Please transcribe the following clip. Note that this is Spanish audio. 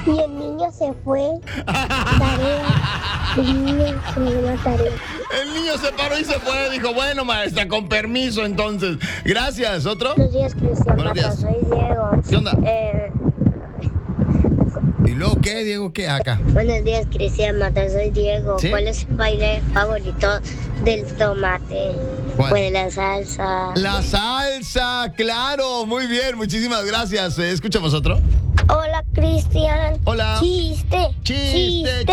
Y el niño se fue. Tarea. El niño se dio la tarea. El niño se paró y se fue. Dijo, bueno, maestra, con permiso, entonces. Gracias. ¿Otro? Buenos días, Cristian. Buenos días. Soy Diego. ¿Qué onda? ¿Y luego qué, Diego? ¿Qué acá? Buenos días, Cristian Mata, soy Diego. ¿Sí? ¿Cuál es el baile favorito del tomate? ¿Cuál? Pues la salsa. La salsa, claro. Muy bien, muchísimas gracias. ¿Escuchamos otro? Hola, Cristian. Hola. Chiste. Chiste.